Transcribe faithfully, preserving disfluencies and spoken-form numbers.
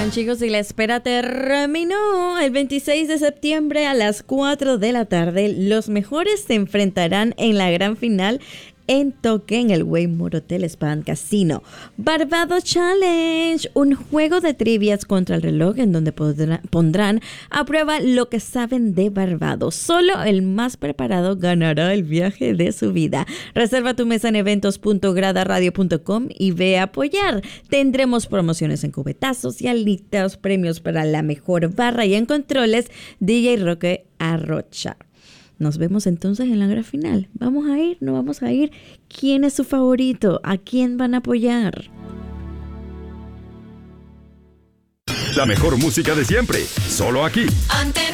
están, chicos? Y la espera terminó. El veintiséis de septiembre a las cuatro de la tarde, los mejores se enfrentarán en la gran final en Toque en el Waymore Hotel Spa and Casino. Barbados Challenge, un juego de trivias contra el reloj en donde podrá, pondrán a prueba lo que saben de Barbados. Solo el más preparado ganará el viaje de su vida. Reserva tu mesa en eventos punto grada radio punto com y ve a apoyar. Tendremos promociones en cubetazos y alitas, premios para la mejor barra y en controles D J Roque Arrocha. Nos vemos entonces en la gran final. ¿Vamos a ir? ¿No vamos a ir? ¿Quién es su favorito? ¿A quién van a apoyar? La mejor música de siempre, solo aquí.